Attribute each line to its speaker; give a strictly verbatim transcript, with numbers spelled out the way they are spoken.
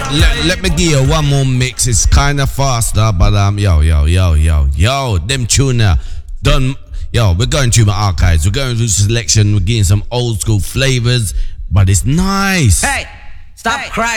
Speaker 1: let, let me give you one more mix. It's kind of faster, but um, yo, yo, yo, yo, yo, them tuner done. Yo, we're going through my archives. We're going through selection. We're getting some old school flavors, but it's nice.
Speaker 2: Hey, stop crying.